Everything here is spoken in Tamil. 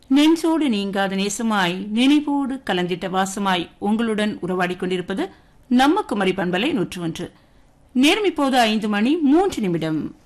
நெஞ்சோடு நீங்காத நேசமாய் நினைவோடு கலந்திட்ட வாசமாய் உங்களுடன் உறவாடிக் கொண்டிருப்பது நம்ம குமரி பண்பலை 101. நேரம் இப்போது 5 மணி 3 நிமிடம்.